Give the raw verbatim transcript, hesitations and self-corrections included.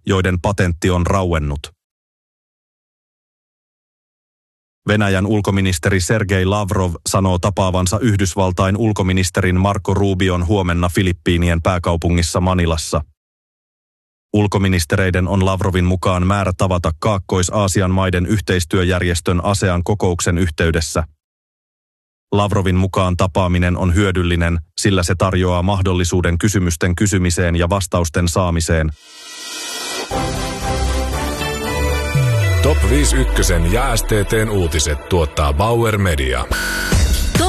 joiden patentti on rauennut. Venäjän ulkoministeri Sergei Lavrov sanoo tapaavansa Yhdysvaltain ulkoministerin Marco Rubion huomenna Filippiinien pääkaupungissa Manilassa. Ulkoministereiden on Lavrovin mukaan määrä tavata Kaakkois-Aasian maiden yhteistyöjärjestön ASEAN kokouksen yhteydessä. Lavrovin mukaan tapaaminen on hyödyllinen, sillä se tarjoaa mahdollisuuden kysymysten kysymiseen ja vastausten saamiseen. Top viisi ykkösen ja S T T:n uutiset tuottaa Bauer Media.